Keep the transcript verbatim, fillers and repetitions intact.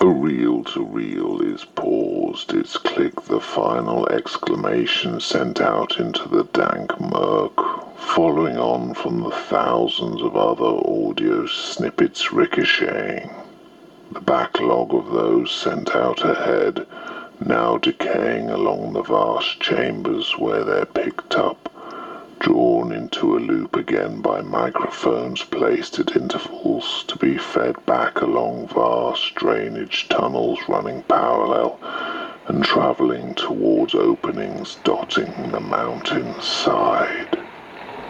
A reel-to-reel is paused, its click the final exclamation sent out into the dank murk, following on from the thousands of other audio snippets ricocheting. The backlog of those sent out ahead, now decaying along the vast chambers where they're picked up, drawn into a loop again by microphones placed at intervals to be fed back along vast drainage tunnels running parallel and travelling towards openings dotting the mountain's side.